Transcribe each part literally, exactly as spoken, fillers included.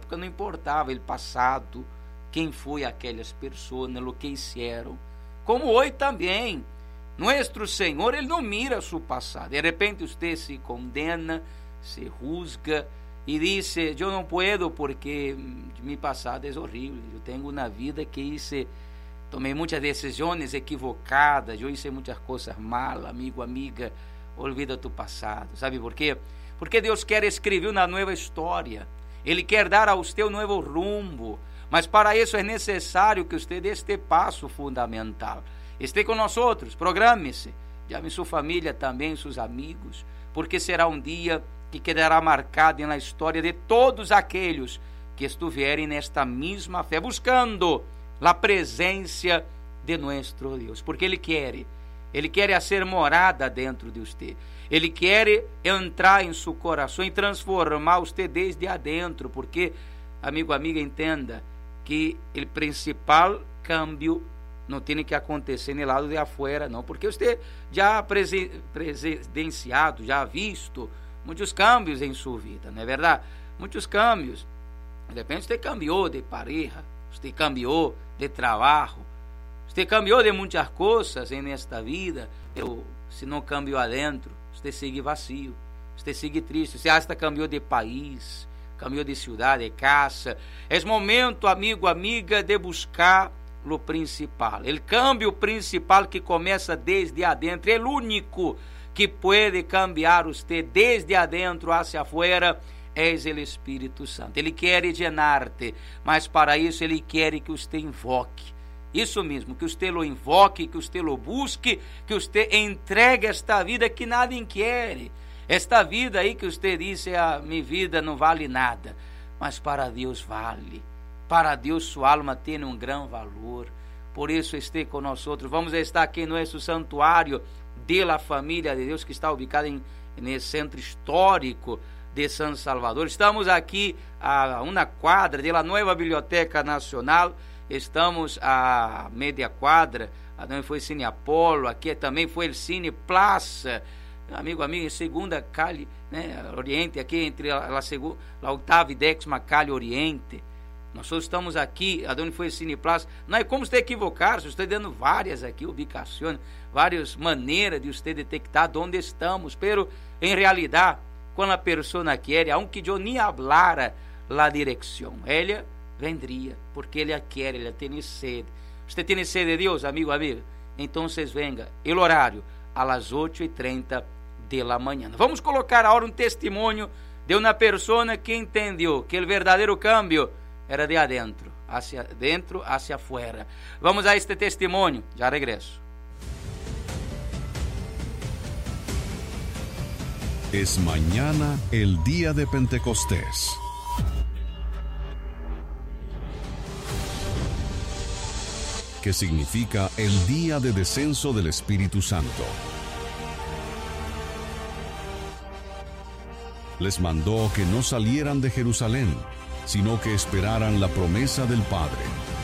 época não importava o passado, quem foi aquelas pessoas, o que fizeram. Como hoje também, nosso Senhor, Ele não mira seu passado. De repente você se condena, se juzga e diz: eu não puedo porque meu passado é horrível, eu tenho uma vida que hice, tomei muitas decisões equivocadas, eu hice muitas coisas mal. Amigo, amiga, olvida tu passado. Sabe por quê? Porque Deus quer escrever uma nova história, Ele quer dar a você um novo rumbo, mas para isso é necessário que você dê este passo fundamental. Esteja com nós outros, programe-se, chame sua família também, seus amigos, porque será um dia que quedará marcado na história de todos aqueles que estiverem nesta mesma fé, buscando a presença de nosso Deus, porque Ele quer, Ele quer ser morada dentro de você, Ele quer entrar em seu coração e transformar você desde adentro, porque, amigo, amiga, entenda que o principal câmbio não tem que acontecer no lado de afuera, não, porque você já presenciado, já visto muitos cambios em sua vida, não é verdade? Muitos cambios. De repente você cambiou de pareja, você cambiou de trabalho, você cambiou de muitas coisas em esta vida, pero se não cambiou adentro, você segue vazio, você segue triste, você hasta cambiou de país, cambiou de cidade, de casa. É momento, amigo, amiga, de buscar o principal. O câmbio principal que começa desde adentro, é o único que pode cambiar você desde adentro hacia afuera, é o Espírito Santo. Ele quer llenar-te, mas para isso Ele quer que você invoque. Isso mesmo, que você lo invoque, que você lo busque, que você entregue esta vida que nada quer. Esta vida aí que você disse: a minha vida não vale nada, mas para Deus vale. Para Deus sua alma tem um grande valor. Por isso esteja com nós outros. Vamos estar aqui no nosso santuário de la família de Deus, que está ubicado em, nesse centro histórico de San Salvador. Estamos aqui a uma quadra de la Nueva Biblioteca Nacional. Estamos a meia quadra, onde foi Cine Apolo, aqui também foi o Cine Plaza, amigo, amigo, em segunda calle, né, Oriente, aqui entre a, a, a oitava e décima calle Oriente. Nós estamos aqui, onde foi o Cine Plaza. Não é como você equivocar-se, estou dando várias aqui ubicações, várias maneiras de você detectar onde estamos, pero em realidade, quando a pessoa quer, aunque eu nem hablara a direção, ela vendria, porque ela quer, ela tem sede. Você tem sede de Deus, amigo, amiga? Então, venga, o horário, a las ocho e treinta de la manhã. Vamos colocar agora um testemunho de uma pessoa que entendeu que o verdadeiro câmbio era de adentro, hacia dentro, hacia afuera. Vamos a este testemunho, já regresso. Es mañana el día de Pentecostés. Que significa el día de descenso del Espíritu Santo. Les mandó que no salieran de Jerusalén, sino que esperaran la promesa del Padre.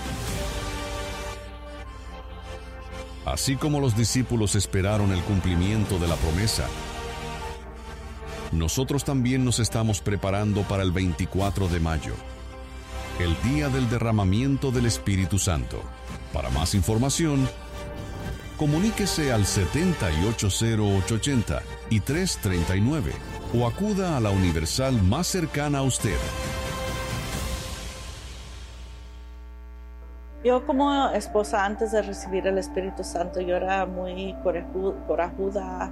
Así como los discípulos esperaron el cumplimiento de la promesa, nosotros también nos estamos preparando para el veinticuatro de mayo, el día del derramamiento del Espíritu Santo. Para más información, comuníquese al setenta y ocho cero ocho ochenta y tres treinta y nueve o acuda a la Universal más cercana a usted. Yo como esposa, antes de recibir el Espíritu Santo, yo era muy corajuda,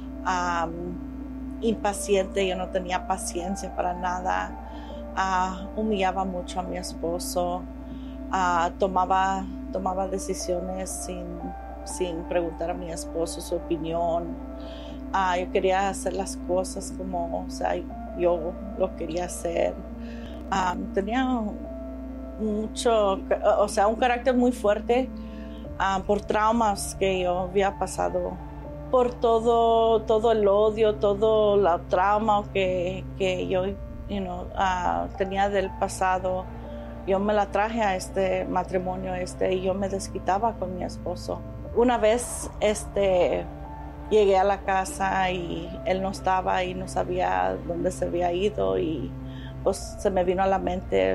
um, impaciente, yo no tenía paciencia para nada, uh, humillaba mucho a mi esposo, uh, tomaba, tomaba decisiones sin, sin preguntar a mi esposo su opinión. Uh, yo quería hacer las cosas como, o sea, yo lo quería hacer. Um, tenía mucho, o sea, un carácter muy fuerte uh, por traumas que yo había pasado, por todo, todo el odio, todo el trauma que, que yo you know, uh, tenía del pasado. Yo me la traje a este matrimonio este, y yo me desquitaba con mi esposo. Una vez este, llegué a la casa y él no estaba y no sabía dónde se había ido y pues se me vino a la mente